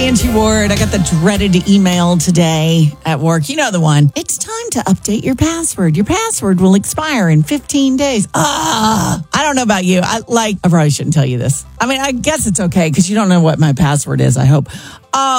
Angie Ward. I got the dreaded email today at work. You know the one. It's time to update your password. Your password will expire in 15 days. I don't know about you. I probably shouldn't tell you this. I mean, I guess it's okay because you don't know what my password is, I hope.